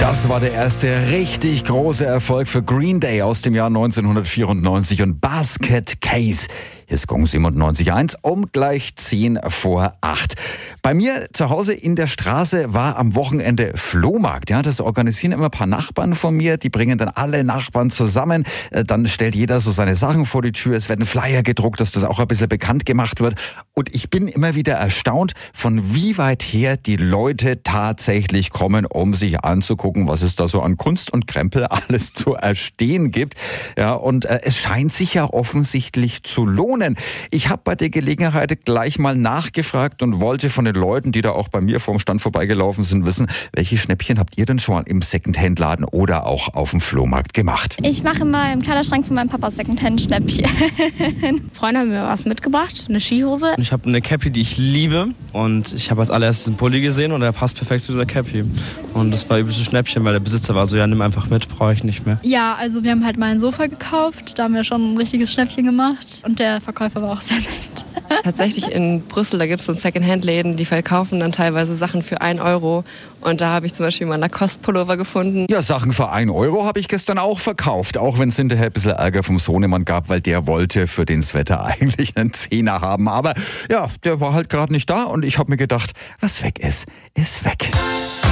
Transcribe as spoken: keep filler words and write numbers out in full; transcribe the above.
Das war der erste richtig große Erfolg für Green Day aus dem Jahr neunzehnhundertvierundneunzig und Basket Case. Hier ist Gong siebenundneunzig Komma eins um gleich zehn vor acht. Bei mir zu Hause in der Straße war am Wochenende Flohmarkt. Ja, das organisieren immer ein paar Nachbarn von mir. Die bringen dann alle Nachbarn zusammen. Dann stellt jeder so seine Sachen vor die Tür. Es werden Flyer gedruckt, dass das auch ein bisschen bekannt gemacht wird. Und ich bin immer wieder erstaunt, von wie weit her die Leute tatsächlich kommen, um sich anzugucken, was es da so an Kunst und Krempel alles zu erstehen gibt. Ja, und äh, es scheint sich ja offensichtlich zu lohnen. Ich habe bei der Gelegenheit gleich mal nachgefragt und wollte von den Leuten, die da auch bei mir vorm Stand vorbeigelaufen sind, wissen, welche Schnäppchen habt ihr denn schon mal im Secondhand-Laden oder auch auf dem Flohmarkt gemacht? Ich mache immer im Kleiderschrank von meinem Papa Secondhand-Schnäppchen. Freunde haben mir was mitgebracht, eine Skihose. Ich habe eine Cappy, die ich liebe, und ich habe als allererstes einen Pulli gesehen und der passt perfekt zu dieser Cappy. Und das war übelst ein Schnäppchen, weil der Besitzer war so, ja, nimm einfach mit, brauche ich nicht mehr. Ja, also wir haben halt mal ein Sofa gekauft, da haben wir schon ein richtiges Schnäppchen gemacht und der Verkäufer war auch sehr nett. Tatsächlich in Brüssel, da gibt es so Secondhand-Läden, die verkaufen dann teilweise Sachen für einen Euro. Und da habe ich zum Beispiel mal Lacoste-Pullover gefunden. Ja, Sachen für einen Euro habe ich gestern auch verkauft. Auch wenn es hinterher ein bisschen Ärger vom Sohnemann gab, weil der wollte für den Sweater eigentlich einen Zehner haben. Aber ja, der war halt gerade nicht da und ich habe mir gedacht, was weg ist, ist weg.